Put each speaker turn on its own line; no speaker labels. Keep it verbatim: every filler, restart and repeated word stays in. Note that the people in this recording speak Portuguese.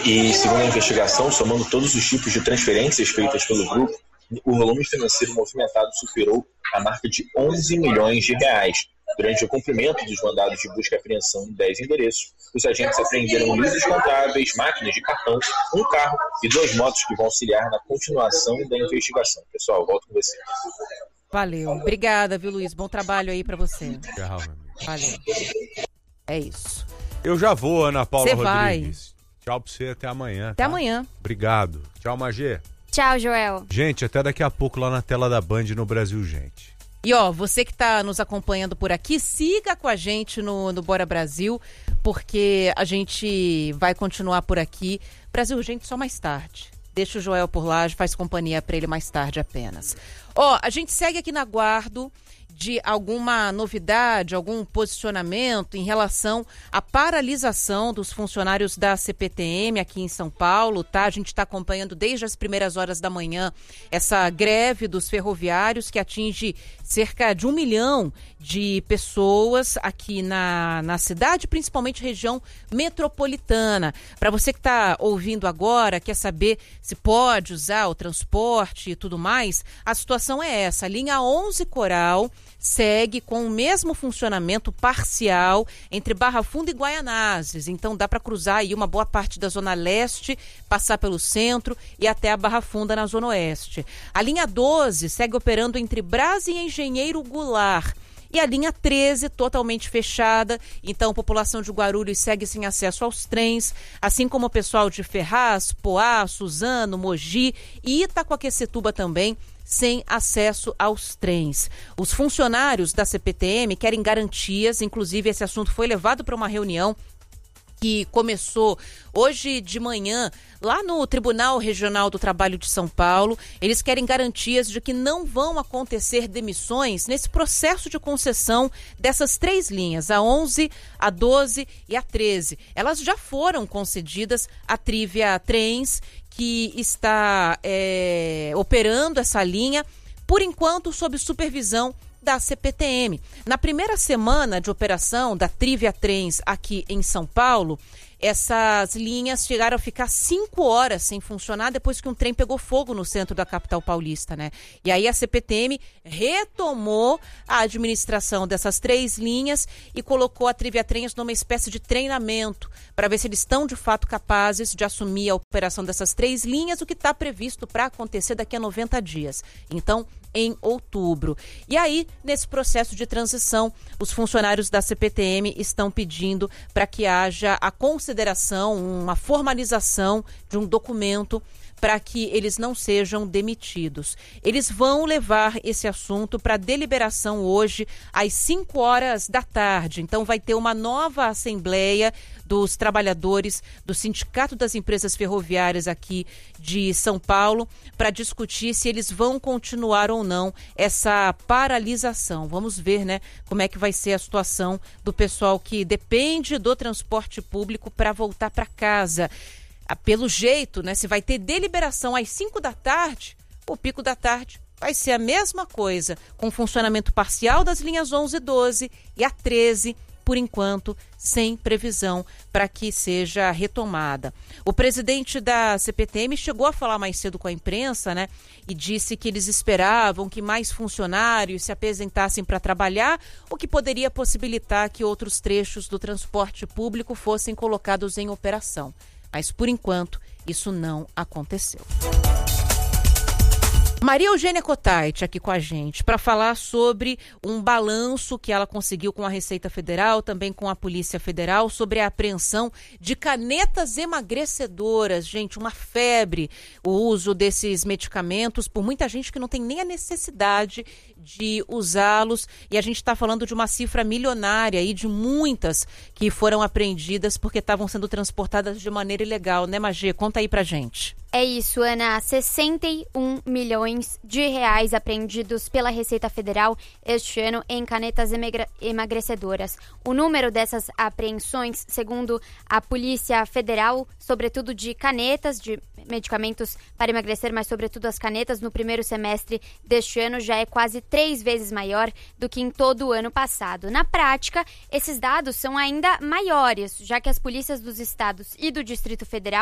E, segundo a investigação, somando todos os tipos de transferências feitas pelo grupo, o volume financeiro movimentado superou a marca de onze milhões de reais. Durante o cumprimento dos mandados de busca e apreensão em dez endereços, os agentes apreenderam livros contábeis, máquinas de cartão, um carro e duas motos que vão auxiliar na continuação da investigação. Pessoal, volto com você.
Valeu. Obrigada, viu, Luiz? Bom trabalho aí pra você.
Tchau, meu amigo.
Valeu. É isso.
Eu já vou, Ana Paula
Cê
Rodrigues. Vai. Tchau pra você, até amanhã.
Até
tá?
amanhã.
Obrigado. Tchau, Magê.
Tchau, Joel.
Gente, até daqui a pouco lá na tela da Band no Brasil, gente.
E ó, você que tá nos acompanhando por aqui, siga com a gente no, no Bora Brasil, porque a gente vai continuar por aqui. Brasil Urgente só mais tarde. Deixa o Joel por lá, faz companhia pra ele mais tarde apenas. Ó, a gente segue aqui na guardo de alguma novidade, algum posicionamento em relação à paralisação dos funcionários da C P T M aqui em São Paulo, tá? A gente está acompanhando desde as primeiras horas da manhã essa greve dos ferroviários que atinge cerca de um milhão de pessoas aqui na, na cidade, principalmente região metropolitana. Para você que está ouvindo agora, quer saber se pode usar o transporte e tudo mais, a situação é essa. A linha onze Coral segue com o mesmo funcionamento parcial entre Barra Funda e Guaianazes. Então dá para cruzar aí uma boa parte da Zona Leste, passar pelo centro e até a Barra Funda na Zona Oeste. A linha doze segue operando entre Brás e Engenheiro Goulart. E a linha treze totalmente fechada, então a população de Guarulhos segue sem acesso aos trens, assim como o pessoal de Ferraz, Poá, Suzano, Mogi e Itacoaquecetuba também, sem acesso aos trens. Os funcionários da C P T M querem garantias, inclusive esse assunto foi levado para uma reunião que começou hoje de manhã lá no Tribunal Regional do Trabalho de São Paulo. Eles querem garantias de que não vão acontecer demissões nesse processo de concessão dessas três linhas, a onze, a doze e a treze. Elas já foram concedidas à Trivia Trens, que está é, operando essa linha, por enquanto sob supervisão da C P T M. Na primeira semana de operação da Trivia Trens aqui em São Paulo, essas linhas chegaram a ficar cinco horas sem funcionar depois que um trem pegou fogo no centro da capital paulista, né? E aí a C P T M retomou a administração dessas três linhas e colocou a Trivia Trens numa espécie de treinamento para ver se eles estão de fato capazes de assumir a operação dessas três linhas, o que está previsto para acontecer daqui a noventa dias. Então, em outubro. E aí, nesse processo de transição, os funcionários da C P T M estão pedindo para que haja a consideração, uma formalização de um documento para que eles não sejam demitidos. Eles vão levar esse assunto para deliberação hoje às cinco horas da tarde. Então vai ter uma nova assembleia dos trabalhadores do Sindicato das Empresas Ferroviárias aqui de São Paulo para discutir se eles vão continuar ou não essa paralisação. Vamos ver, né, como é que vai ser a situação do pessoal que depende do transporte público para voltar para casa. Pelo jeito, né, se vai ter deliberação às cinco da tarde, o pico da tarde vai ser a mesma coisa, com funcionamento parcial das linhas onze e doze e a treze, por enquanto, sem previsão para que seja retomada. O presidente da C P T M chegou a falar mais cedo com a imprensa, né, e disse que eles esperavam que mais funcionários se apresentassem para trabalhar, o que poderia possibilitar que outros trechos do transporte público fossem colocados em operação. Mas, por enquanto, isso não aconteceu. Maria Eugênia Cottait aqui com a gente para falar sobre um balanço que ela conseguiu com a Receita Federal, também com a Polícia Federal, sobre a apreensão de canetas emagrecedoras. Gente, uma febre o uso desses medicamentos por muita gente que não tem nem a necessidade de usá-los. E a gente está falando de uma cifra milionária aí, de muitas que foram apreendidas porque estavam sendo transportadas de maneira ilegal, né, Magê? Conta aí pra gente.
É isso, Ana. sessenta e um milhões de reais apreendidos pela Receita Federal este ano em canetas emagra- emagrecedoras. O número dessas apreensões, segundo a Polícia Federal, sobretudo de canetas, de medicamentos para emagrecer, mas sobretudo as canetas, no primeiro semestre deste ano já é quase três vezes maior do que em todo o ano passado. Na prática, esses dados são ainda maiores, já que as polícias dos estados e do Distrito Federal